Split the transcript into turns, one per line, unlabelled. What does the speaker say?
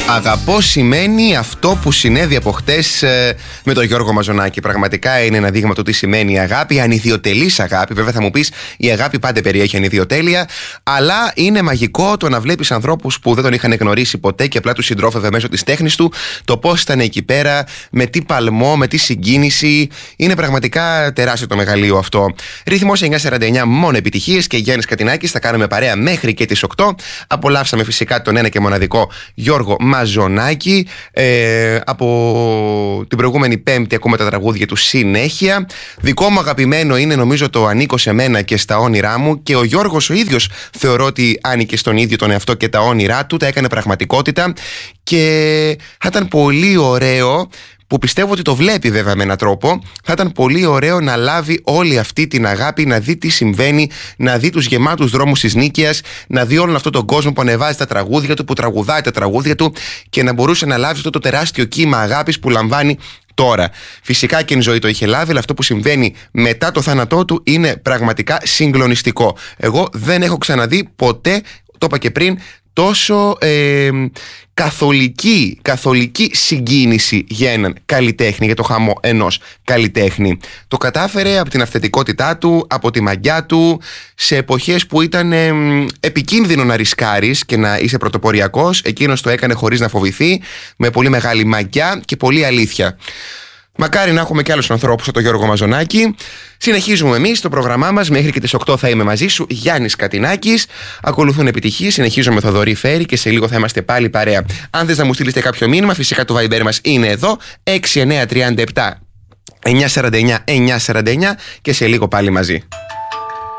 Αγαπώ σημαίνει αυτό που συνέβη από χτες με τον Γιώργο Μαζονάκη. Πραγματικά είναι ένα δείγμα του τι σημαίνει η αγάπη, ανιδιοτελής αγάπη. Βέβαια θα μου πεις, η αγάπη πάντα περιέχει ανιδιοτέλεια, αλλά είναι μαγικό το να βλέπεις ανθρώπους που δεν τον είχαν γνωρίσει ποτέ και απλά τους συντρόφευε μέσω της τέχνης του, το πώς ήταν εκεί πέρα, με τι παλμό, με τι συγκίνηση. Είναι πραγματικά τεράστιο το μεγαλείο αυτό. Ρυθμός 949, μόνο επιτυχίες και Γιάννης Κατινάκης. Θα κάνουμε παρέα μέχρι και τις 8. Απολαύσαμε φυσικά τον ένα και μοναδικό Γιώργο Μαζονάκη. Από την προηγούμενη Πέμπτη ακούμε τα τραγούδια του συνέχεια. Δικό μου αγαπημένο είναι νομίζω το «Ανήκω σε μένα και στα όνειρά μου», και ο Γιώργος ο ίδιος θεωρώ ότι άνοικε στον ίδιο τον εαυτό και τα όνειρά του, τα έκανε πραγματικότητα, και θα ήταν πολύ ωραίο, που πιστεύω ότι το βλέπει βέβαια με έναν τρόπο, θα ήταν πολύ ωραίο να λάβει όλη αυτή την αγάπη, να δει τι συμβαίνει, να δει τους γεμάτους δρόμους της Νίκαιας, να δει όλον αυτόν τον κόσμο που ανεβάζει τα τραγούδια του, που τραγουδάει τα τραγούδια του, και να μπορούσε να λάβει αυτό το τεράστιο κύμα αγάπης που λαμβάνει τώρα. Φυσικά και η ζωή το είχε λάβει, αλλά αυτό που συμβαίνει μετά το θάνατό του είναι πραγματικά συγκλονιστικό. Εγώ δεν έχω ξαναδεί ποτέ, το είπα και πριν, τόσο καθολική συγκίνηση για έναν καλλιτέχνη, για το χαμό ενός καλλιτέχνη. Το κατάφερε από την αυθεντικότητά του, από τη μαγιά του, σε εποχές που ήταν επικίνδυνο να ρισκάρεις και να είσαι πρωτοποριακός. Εκείνος το έκανε χωρίς να φοβηθεί, με πολύ μεγάλη μαγιά και πολύ αλήθεια. Μακάρι να έχουμε και άλλους ανθρώπους σαν τον Γιώργο Μαζονάκη. Συνεχίζουμε εμείς το πρόγραμμά μας. Μέχρι και τις 8 θα είμαι μαζί σου, Γιάννης Κατινάκης. Ακολουθούν επιτυχίες. Συνεχίζουμε με Θοδωρή Φέρη και σε λίγο θα είμαστε πάλι παρέα. Αν θες να μου στείλετε κάποιο μήνυμα, φυσικά το Viber μας είναι εδώ. 6937 949 949 και σε λίγο πάλι μαζί.